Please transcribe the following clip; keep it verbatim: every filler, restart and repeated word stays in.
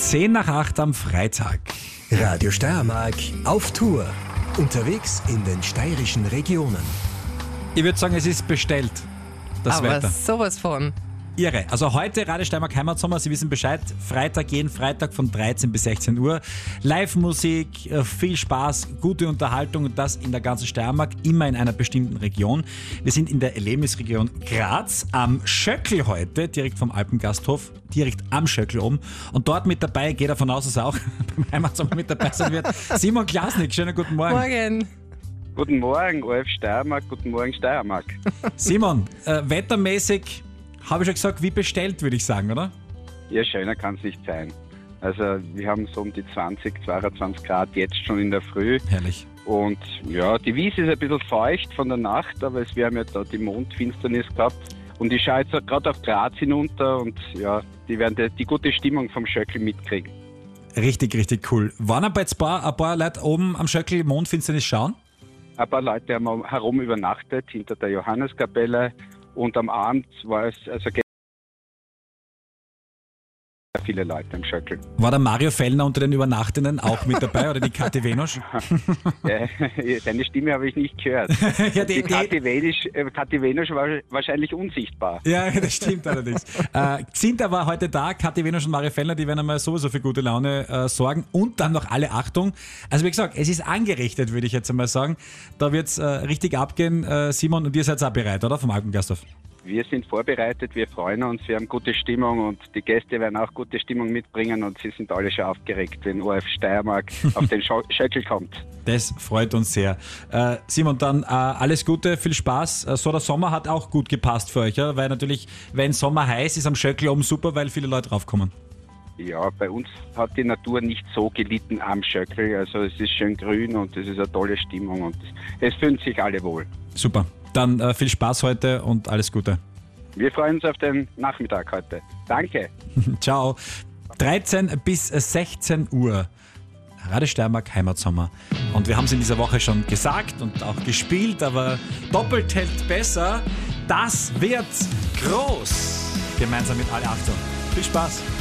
zehn nach acht am Freitag. Radio Steiermark auf Tour. Unterwegs in den steirischen Regionen. Ich würde sagen, es ist bestellt, das Aber Wetter. sowas von. Irre. Also heute Radio Steiermark Heimatsommer, Sie wissen Bescheid, Freitag, jeden Freitag von dreizehn bis sechzehn Uhr. Live-Musik, viel Spaß, gute Unterhaltung und das in der ganzen Steiermark, immer in einer bestimmten Region. Wir sind in der Erlebnisregion Graz am Schöckl heute, direkt vom Alpengasthof, direkt am Schöckl oben. Und dort mit dabei, gehe davon aus, dass er auch beim Heimatsommer mit dabei sein wird, Simon Klasnik. Schönen guten Morgen. Morgen. Guten Morgen, O R F Steiermark, guten Morgen Steiermark. Simon, äh, wettermäßig habe ich schon gesagt, wie bestellt, würde ich sagen, oder? Ja, schöner kann es nicht sein. Also wir haben so um die zwanzig, zweiundzwanzig Grad jetzt schon in der Früh. Herrlich. Und ja, die Wiese ist ein bisschen feucht von der Nacht, aber es, wir haben ja da die Mondfinsternis gehabt. Und ich schaue jetzt gerade auf Graz hinunter und ja, die werden die, die gute Stimmung vom Schöckl mitkriegen. Richtig, richtig cool. Waren aber jetzt ein paar, ein paar Leute oben am Schöckl Mondfinsternis schauen? Ein paar Leute haben herum übernachtet, hinter der Johanneskapelle. Und am Abend war es also viele Leute im Schöckl. War der Mario Fellner unter den Übernachtenden auch mit dabei oder die Kathi Wenosch? Seine Stimme habe ich nicht gehört. ja, die, die Kathi Wenosch, Kathi Wenosch war wahrscheinlich unsichtbar. Ja, das stimmt allerdings. äh, sind aber heute da, Kathi Wenosch und Mario Fellner, die werden einmal sowieso für gute Laune äh, sorgen und dann noch alle Achtung. Also wie gesagt, es ist angerichtet, würde ich jetzt einmal sagen. Da wird es äh, richtig abgehen. Äh, Simon, und ihr seid auch bereit, oder? Vom Alpengasthof. Wir sind vorbereitet, wir freuen uns, wir haben gute Stimmung und die Gäste werden auch gute Stimmung mitbringen und sie sind alle schon aufgeregt, wenn O R F Steiermark auf den Schöckl kommt. Das freut uns sehr. Äh, Simon, dann äh, alles Gute, viel Spaß. Äh, so der Sommer hat auch gut gepasst für euch, ja? Weil natürlich, wenn Sommer heiß ist, am Schöckl oben super, weil viele Leute draufkommen. Ja, bei uns hat die Natur nicht so gelitten am Schöckl, also es ist schön grün und es ist eine tolle Stimmung und es fühlen sich alle wohl. Super. Dann äh, viel Spaß heute und alles Gute. Wir freuen uns auf den Nachmittag heute. Danke. Ciao. dreizehn bis sechzehn Uhr. Radio Steiermark Heimatsommer. Und wir haben es in dieser Woche schon gesagt und auch gespielt, aber doppelt hält besser. Das wird groß. Gemeinsam mit alle Achtung. Viel Spaß.